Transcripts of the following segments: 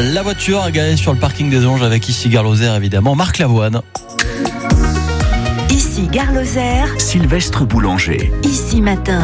La voiture a garé sur le parking des Anges avec ici Gare Lozère évidemment. Marc Lavoine. Ici Gare Lozère. Sylvestre Boulanger. Ici Matin.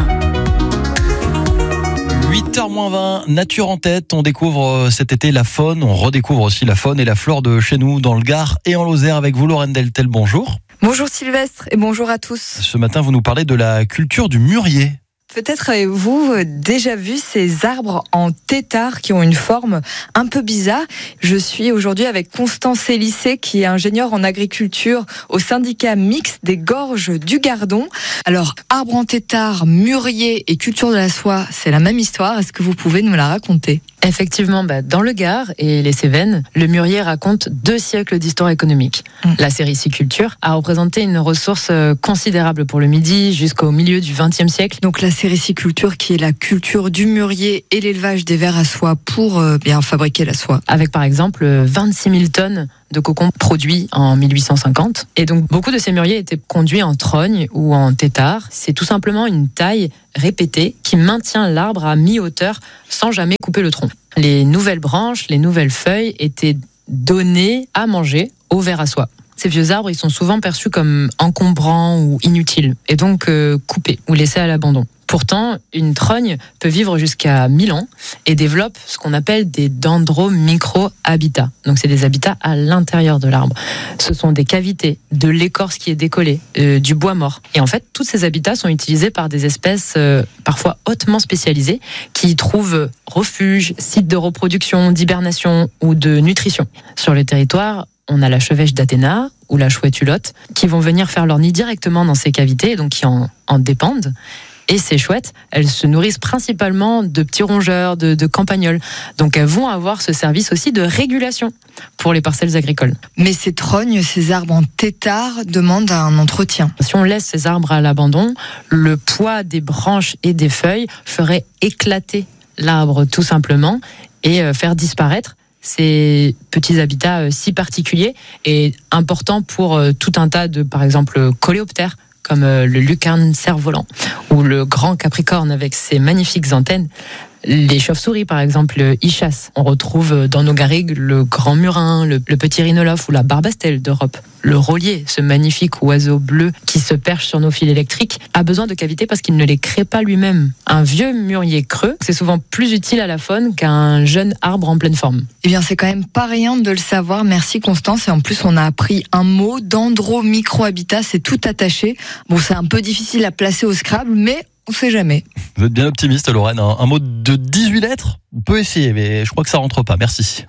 8h-20, nature en tête, on découvre cet été la faune, on redécouvre aussi la faune et la flore de chez nous dans le Gard et en Lozère avec vous Lorraine Deltel, bonjour. Bonjour Sylvestre et bonjour à tous. Ce matin vous nous parlez de la culture du mûrier. Peut-être avez-vous déjà vu ces arbres en tétard qui ont une forme un peu bizarre. Je suis aujourd'hui avec Constance Élissé qui est ingénieure en agriculture au syndicat mixte des Gorges du Gardon. Alors, arbre en tétard, mûrier et culture de la soie, c'est la même histoire. Est-ce que vous pouvez nous la raconter ? Effectivement, dans le Gard et les Cévennes, le mûrier raconte 2 siècles d'histoire économique. La sériciculture a représenté une ressource considérable pour le Midi jusqu'au milieu du XXe siècle. Donc la sériciculture qui est la culture du mûrier et l'élevage des vers à soie pour bien fabriquer la soie. Avec par exemple 26 000 tonnes de cocon produits en 1850. Et donc beaucoup de ces mûriers étaient conduits en trogne ou en tétard. C'est tout simplement une taille répétée qui maintient l'arbre à mi-hauteur sans jamais couper le tronc. Les nouvelles branches, les nouvelles feuilles étaient données à manger aux vers à soie. Ces vieux arbres, ils sont souvent perçus comme encombrants ou inutiles, et donc coupés ou laissés à l'abandon. Pourtant, une trogne peut vivre jusqu'à 1000 ans et développe ce qu'on appelle des dendromicro-habitats. Donc c'est des habitats à l'intérieur de l'arbre. Ce sont des cavités, de l'écorce qui est décollée, du bois mort. Et en fait, tous ces habitats sont utilisés par des espèces parfois hautement spécialisées qui y trouvent refuge, site de reproduction, d'hibernation ou de nutrition. Sur le territoire, on a la chevêche d'Athéna ou la chouette hulotte qui vont venir faire leur nid directement dans ces cavités, donc qui en dépendent. Et ces chouettes, elles se nourrissent principalement de petits rongeurs, de campagnols. Donc elles vont avoir ce service aussi de régulation pour les parcelles agricoles. Mais ces trognes, ces arbres en tétard demandent un entretien. Si on laisse ces arbres à l'abandon, le poids des branches et des feuilles ferait éclater l'arbre tout simplement et faire disparaître ces petits habitats si particuliers et importants pour tout un tas de, par exemple, coléoptères, comme le lucarne cerf-volant ou le grand capricorne avec ses magnifiques antennes. Les chauves-souris, par exemple, y chassent. On retrouve dans nos garrigues le grand murin, le petit rhinolophe ou la barbastelle d'Europe. Le rôlier, ce magnifique oiseau bleu qui se perche sur nos fils électriques, a besoin de cavités parce qu'il ne les crée pas lui-même. Un vieux mûrier creux, c'est souvent plus utile à la faune qu'un jeune arbre en pleine forme. Eh bien, c'est quand même pas rien de le savoir. Merci Constance. Et en plus, on a appris un mot, dendro-micro-habitat, c'est tout attaché. Bon, c'est un peu difficile à placer au Scrabble, mais on sait jamais. Vous êtes bien optimiste Lorraine, un mot de 18 lettres ? On peut essayer, mais je crois que ça rentre pas. Merci.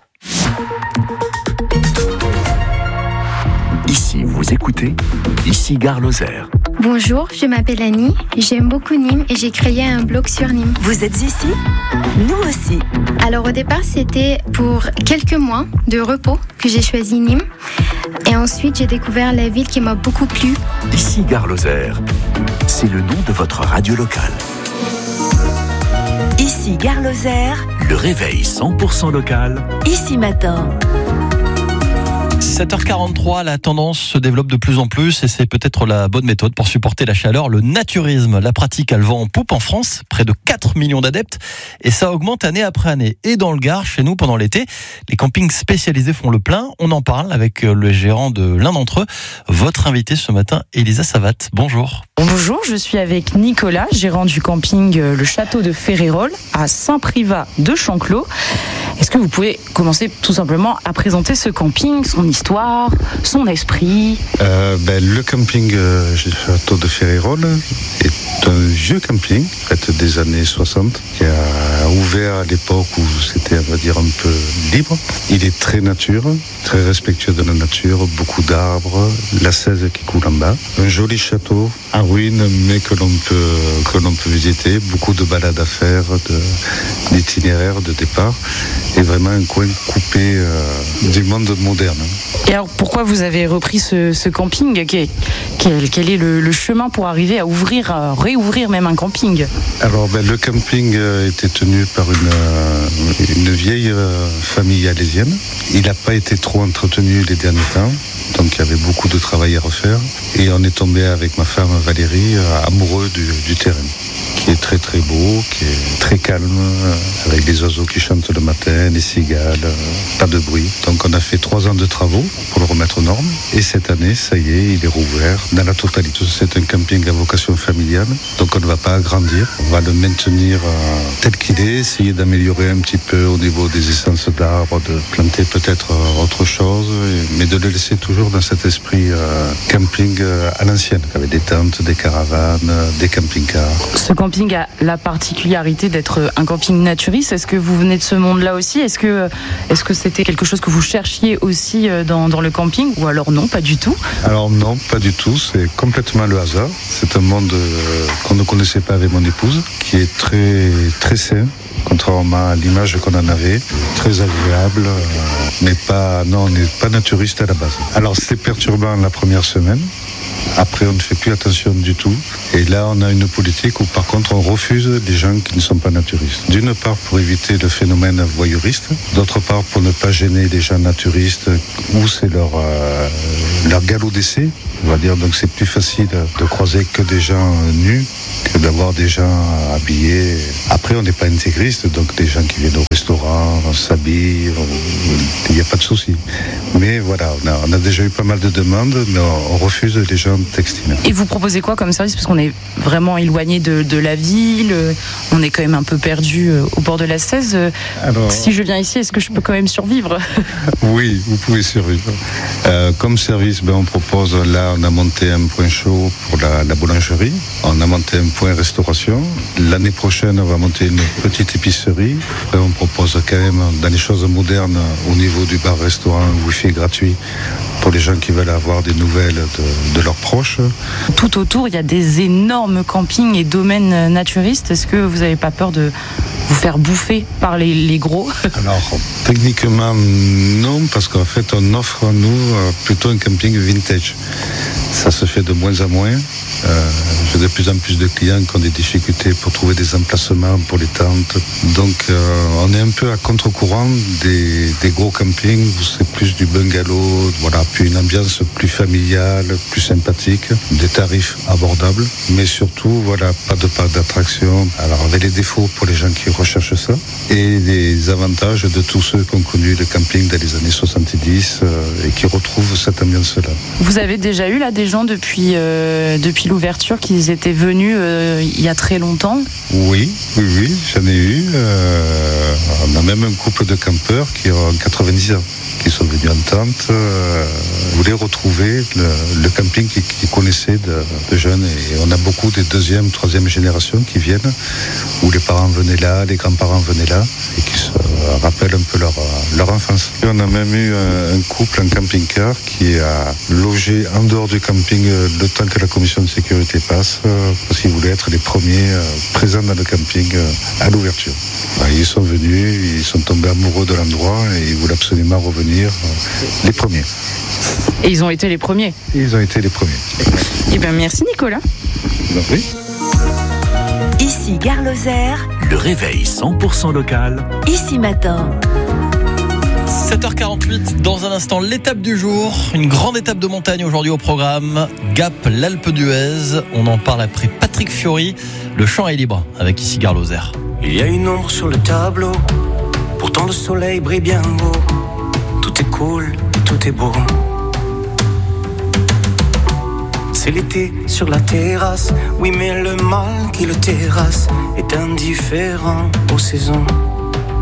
Ici, vous écoutez, ici Gare Lozère. Bonjour, je m'appelle Annie, j'aime beaucoup Nîmes et j'ai créé un blog sur Nîmes. Vous êtes ici ? Nous aussi. Alors au départ, c'était pour quelques mois de repos que j'ai choisi Nîmes. Et ensuite, j'ai découvert la ville qui m'a beaucoup plu. Ici Gare Lozère, c'est le nom de votre radio locale. Ici Gare Lozère. Le réveil 100% local. Ici Matin. 7h43, la tendance se développe de plus en plus et c'est peut-être la bonne méthode pour supporter la chaleur, le naturisme. La pratique a le vent en poupe en France, près de 4 millions d'adeptes et ça augmente année après année. Et dans le Gard, chez nous, pendant l'été, les campings spécialisés font le plein. On en parle avec le gérant de l'un d'entre eux, votre invité ce matin, Elisa Savat. Bonjour. Bonjour, je suis avec Nicolas, gérant du camping Le Château de Ferrérolles à Saint-Privat de Chanclos. Est-ce que vous pouvez commencer tout simplement à présenter ce camping, son histoire, son esprit ? Le camping Château de Ferrérolles est un vieux camping, des années 60, qui a ouvert à l'époque où c'était, on va dire, un peu libre. Il est très nature, très respectueux de la nature, beaucoup d'arbres, la Cèze qui coule en bas. Un joli château en ruine, mais que l'on peut visiter, beaucoup de balades à faire, d'itinéraires, de départ. Et vraiment un coin coupé du monde moderne. Et alors pourquoi vous avez repris ce camping ? Quel est le chemin pour arriver à réouvrir même un camping ? Alors le camping était tenu par une vieille famille alésienne. Il n'a pas été trop entretenu les derniers temps, donc il y avait beaucoup de travail à refaire. Et on est tombé avec ma femme Valérie amoureux du terrain. qui est très très beau, qui est très calme, avec les oiseaux qui chantent le matin, les cigales, pas de bruit. Donc on a fait 3 ans de travaux pour le remettre aux normes. Et cette année, ça y est, il est rouvert dans la totalité. C'est un camping à vocation familiale, donc on ne va pas agrandir. On va le maintenir tel qu'il est, essayer d'améliorer un petit peu au niveau des essences d'arbres, de planter peut-être autre chose, mais de le laisser toujours dans cet esprit camping à l'ancienne, avec des tentes, des caravanes, des camping-cars. Ce camping a la particularité d'être un camping naturiste. Est-ce que vous venez de ce monde-là aussi ? Est-ce que c'était quelque chose que vous cherchiez aussi dans le camping, ou alors non, pas du tout ? Alors non, pas du tout, c'est complètement le hasard. C'est un monde qu'on ne connaissait pas avec mon épouse, qui est très, très sain, contrairement à l'image qu'on en avait, très agréable, mais on n'est pas naturiste à la base. Alors c'était perturbant la première semaine. Après, on ne fait plus attention du tout. Et là, on a une politique où, par contre, on refuse les gens qui ne sont pas naturistes. D'une part, pour éviter le phénomène voyeuriste. D'autre part, pour ne pas gêner les gens naturistes, où c'est leur galop d'essai, on va dire. Donc, c'est plus facile de croiser que des gens nus que d'avoir des gens habillés. Après, on n'est pas intégriste, donc les gens qui viennent au restaurant, on s'habille, il n'y a pas de souci. Mais voilà, on a déjà eu pas mal de demandes, mais on refuse les gens textiles. Et vous proposez quoi comme service ? Parce qu'on est vraiment éloigné de la ville, on est quand même un peu perdu au bord de la 16. Alors, si je viens ici, est-ce que je peux quand même survivre ? Oui, vous pouvez survivre. Comme service, on propose, là, on a monté un point chaud pour la boulangerie, on a monté un point restauration. L'année prochaine, on va monter une petite épicerie. Après, on propose quand même, dans les choses modernes, au niveau du bar-restaurant, Wi-Fi gratuit pour les gens qui veulent avoir des nouvelles de leurs proches. Tout autour, il y a des énormes campings et domaines naturistes. Est-ce que vous n'avez pas peur de vous faire bouffer par les gros ? Alors, techniquement, non, parce qu'en fait, on offre, nous, plutôt un camping vintage. Ça se fait de moins en moins. J'ai de plus en plus de clients qui ont des difficultés pour trouver des emplacements pour les tentes. Donc, on est un peu à contre-courant des gros campings où c'est plus du bungalow, voilà, puis une ambiance plus familiale, plus sympathique, des tarifs abordables, mais surtout, voilà, pas de parc d'attraction. Alors, avec les défauts pour les gens qui recherchent ça et les avantages de tous ceux qui ont connu le camping dans les années 70 et qui retrouvent cette ambiance-là. Vous avez déjà eu là des gens depuis l'ouverture qui étaient venus il y a très longtemps ? Oui, j'en ai eu. On a même un couple de campeurs qui ont 90 ans, qui sont venus en tente, voulaient retrouver le camping qu'ils connaissaient de jeunes. Et on a beaucoup des 2e, 3e générations qui viennent, où les parents venaient là, les grands-parents venaient là, et qui se rappellent un peu leur enfance. Et on a même eu un couple en camping-car qui a logé en dehors du camping le temps que la commission de sécurité passe, parce qu'ils voulaient être les premiers présents dans le camping à l'ouverture. Ils sont venus, ils sont tombés amoureux de l'endroit et ils voulaient absolument revenir les premiers. Et ils ont été les premiers ? Ils ont été les premiers. Eh bien, merci Nicolas. Oui. Ici Gare Lozère. Le réveil 100% local. Ici Matin. 7h48, dans un instant, l'étape du jour. Une grande étape de montagne aujourd'hui au programme. Gap, l'Alpe d'Huez. On en parle après Patrick Fiori. Le champ est libre avec Ici Gare Lozère. Il y a une ombre sur le tableau. Pourtant le soleil brille bien haut. Tout est cool et tout est beau. C'est l'été sur la terrasse. Oui, mais le mal qui le terrasse est indifférent aux saisons.